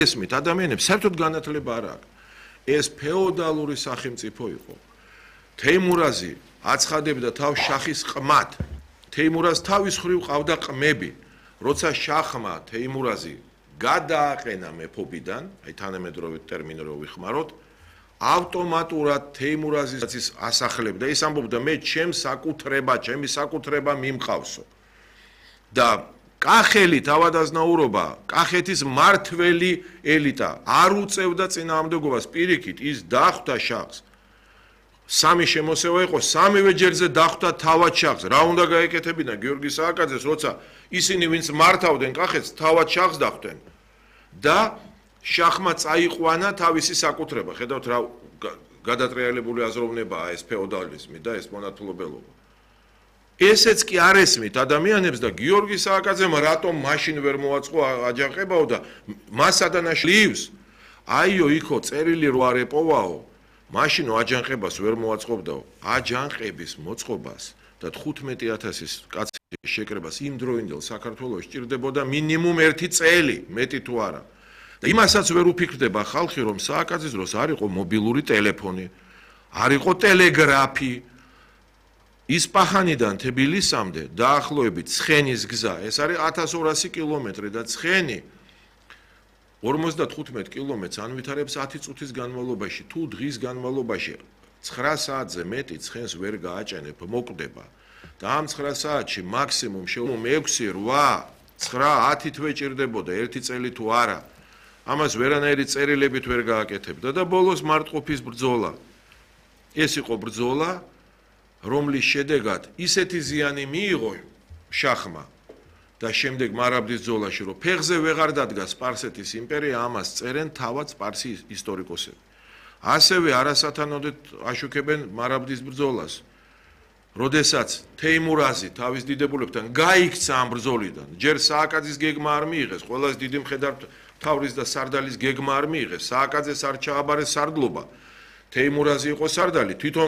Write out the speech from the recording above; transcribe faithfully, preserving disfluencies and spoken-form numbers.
ესმით ადამიანებს საერთოდ განათლება არ აქვს. ეს ფეოდალური სახელმწიფო იყო. თეიმურაზი აცხადებდა თავს შახის ყმად. თეიმურაზ თავის ხრივ ყავდა ყმები. როცა შახმა თეიმურაზი გადააყენა მეფობიდან, აი თანამედროვე ტერმინი რო ვიხმაროთ, ავტომატურად თეიმურაზის ასახლებდა, ის ამბობდა მე ჩემს საკუთრება, ჩემი საკუთრება მიმყავსო. და კახელი თავადაზნაურობა, კახეთის მართველი ელიტა არ უწევდა წინააღმდეგობას, პირიქით ის დახვდა შახს. სამი შემოსევა იყო, სამივე ჯერზე დახვდა თავად შახს. რა უნდა გაეკეთებინა გიორგი სააკაძეს, როცა ისინი ვინც მართავდნენ კახეთს, თავად შახს დახვდნენ. და შახმა წაიყვანა თავისი საკუთრება. ხედავთ რა გადატრიალებული აზროვნებაა ეს ფეოდალიზმი და ეს მონათლობელობა. ესეც კი არ ესმით ადამიანებს და გიორგი სააკაძემ რატომ მაშინ ვერ მოაწყო აჯანყებაო და მას ადანაშლივს აიო იქო წერილი რო არ ეპოვაო მაშინო აჯანყებას ვერ მოაწყობდაო აჯანყების მოწყობას და თხუთმეტი ათასის კაცის შეკრებას იმ დროინდელ საქართველოს სჭირდებოდა მინიმუმ ერთი წელი მეტი თუ არა და იმასაც ვერ უფიქრდება ხალხი რომ სააკაძის დროს არ იყო მობილური ტელეფონი არ იყო ტელეგრაფი ისპაჰანიდან თბილისამდე დაახლოებით ცხენის გზა ეს არის ათას ორასი კილომეტრი და ცხენი ორმოცდათხუთმეტ კილომეტრს ანვითარებს ათი წუთის განმავლობაში თუ დღის განმავლობაში ცხრა საათზე მეტი ცხენს ვერ გააჭენებ მოკვდება და ამ ცხრა საათში მაქსიმუმ შემო ექვსი რვა ცხრა ათი თვე ჭირდებოდა ერთი წელი თუ არა ამას ვერანაირი წერილებით ვერ გააკეთებდა და ბოლოს მარტყოფის ბრძოლა ეს იყო ბრძოლა რომლის შედეგად ისეთი ზიანი მიიღო შახმა და შემდეგ მარაბდის ბრძოლაში რომ ფეხზე ვეღარ დადგა სპარსეთის იმპერია ამას წერენ თავად სპარსის ისტორიკოსები. ასევე არასათანადოდ აშუქებენ მარაბდის ბრძოლას. როდესაც თეიმურაზი თავის დიდებულებთან გაიქცა ამ ბრძოლიდან, ჯერ სააკაძის გეგმა არ მიიღეს, ყველას დიდი მხედართმთავრის და სარდალის გეგმა არ მიიღეს, სააკაძეს არ ჩააბარეს სარდლობა. თეიმურაზი იყო სარდალი, თვითონ